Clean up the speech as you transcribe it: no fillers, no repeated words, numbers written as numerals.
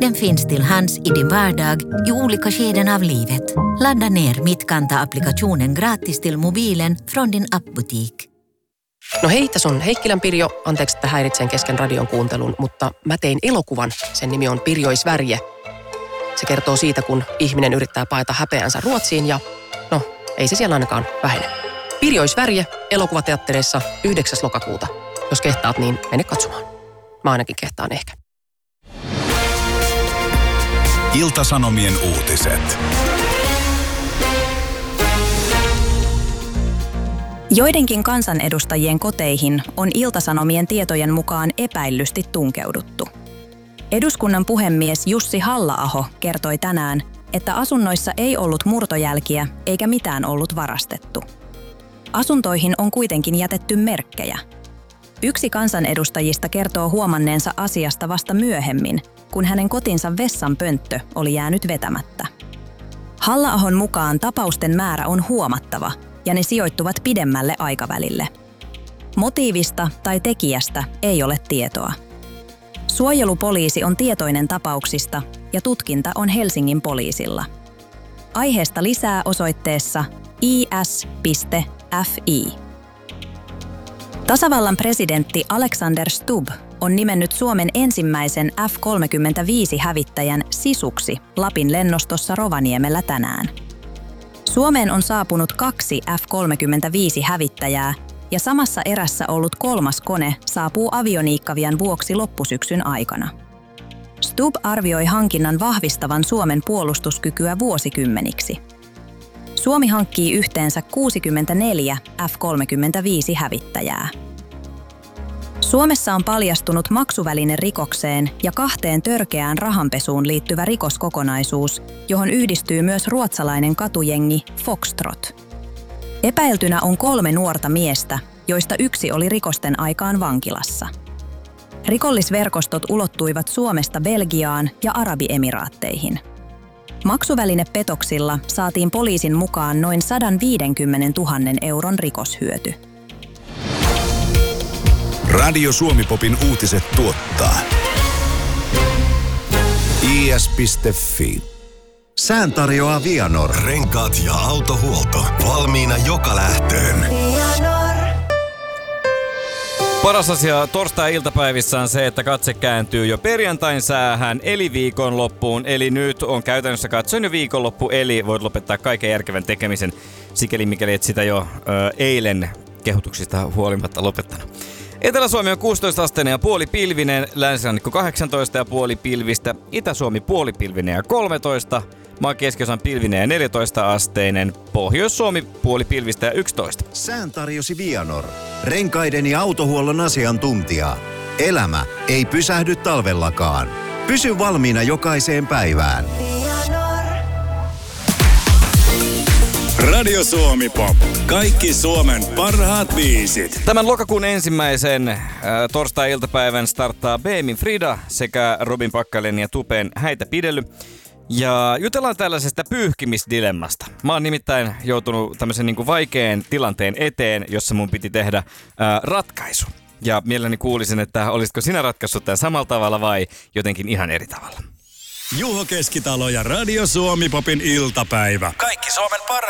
Den finns till hands i din vardag i olika skeden av livet. Ladda ner Mitkanta-applikationen gratis till mobilen från din appbutik. No hei, tässä on Heikkilän Pirjo. Anteeksi, että häiritsen kesken radion kuuntelun, mutta mä tein elokuvan. Sen nimi on Pirjoisvärje. Se kertoo siitä, kun ihminen yrittää paeta häpeänsä Ruotsiin ja no, ei se siellä ainakaan vähene. Pirjoisvärje elokuvateattereissa 9. lokakuuta. Jos kehtaat, niin mene katsomaan. Mä ainakin kehtaan ehkä. Ilta-Sanomien uutiset. Joidenkin kansanedustajien koteihin on Ilta-Sanomien tietojen mukaan epäillysti tunkeuduttu. Eduskunnan puhemies Jussi Halla-aho kertoi tänään, että asunnoissa ei ollut murtojälkiä eikä mitään ollut varastettu. Asuntoihin on kuitenkin jätetty merkkejä. Yksi kansanedustajista kertoo huomanneensa asiasta vasta myöhemmin, kun hänen kotinsa vessanpönttö oli jäänyt vetämättä. Halla-ahon mukaan tapausten määrä on huomattava ja ne sijoittuvat pidemmälle aikavälille. Motiivista tai tekijästä ei ole tietoa. Suojelupoliisi on tietoinen tapauksista ja tutkinta on Helsingin poliisilla. Aiheesta lisää osoitteessa is.fi. Tasavallan presidentti Alexander Stubb on nimennyt Suomen ensimmäisen F-35-hävittäjän Sisuksi Lapin lennostossa Rovaniemellä tänään. Suomeen on saapunut 2 F-35-hävittäjää ja samassa erässä ollut 3. kone saapuu avioniikkavian vuoksi loppusyksyn aikana. Stubb arvioi hankinnan vahvistavan Suomen puolustuskykyä vuosikymmeniksi. Suomi hankkii yhteensä 64 F-35-hävittäjää. Suomessa on paljastunut maksuvälinerikokseen ja 2 törkeään rahanpesuun liittyvä rikoskokonaisuus, johon yhdistyy myös ruotsalainen katujengi Foxtrot. Epäiltynä on 3 nuorta miestä, joista 1 oli rikosten aikaan vankilassa. Rikollisverkostot ulottuivat Suomesta Belgiaan ja Arabiemiraatteihin. Maksuvälinepetoksilla saatiin poliisin mukaan noin 150 000 euron rikoshyöty. Radio Suomi-popin uutiset tuottaa is.fi. Sään tarjoaa Vianor. Renkaat ja autohuolto. Valmiina joka lähtöön. Paras asia torstai-iltapäivissä on se, että katse kääntyy jo perjantain säähän, eli viikonloppuun. Eli nyt on käytännössä katsoen jo viikonloppu, eli voit lopettaa kaiken järkevän tekemisen, sikäli mikäli et sitä jo eilen kehotuksista huolimatta lopettanut. Etelä-Suomi on 16-asteinen ja puolipilvinen, länsirannikko 18 ja puolipilvistä, Itä-Suomi puolipilvinen ja 13, maan keskiosan pilvinen ja 14-asteinen, Pohjois-Suomi puolipilvistä ja 11. Sään tarjosi Vianor. Renkaiden ja autohuollon asiantuntija. Elämä ei pysähdy talvellakaan. Pysy valmiina jokaiseen päivään. Radio Suomi-pop. Kaikki Suomen parhaat biisit. Tämän lokakuun ensimmäisen torstai-iltapäivän starttaa Beemin Frida sekä Robin Pakkalen ja Tupen Häitä pidelly. Ja jutellaan tällaisesta pyyhkimisdilemmasta. Mä oon nimittäin joutunut tämmöisen niin kuin vaikean tilanteen eteen, jossa mun piti tehdä ratkaisu. Ja mielelläni kuulisin, että olisitko sinä ratkaissut tämän samalla tavalla vai jotenkin ihan eri tavalla. Juho Keskitalo ja Radio Suomi-popin iltapäivä. Kaikki Suomen parhaat